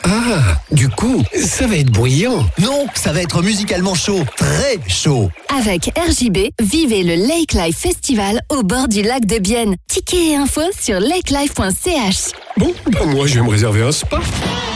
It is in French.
Ah, du coup, ça va être bruyant. Non, ça va être musicalement chaud, très chaud. Avec RJB, vivez le Lake Life Festival au bord du lac de Bienne. Tickets et infos sur lakelife.ch. Bon, moi je vais me réserver un spa.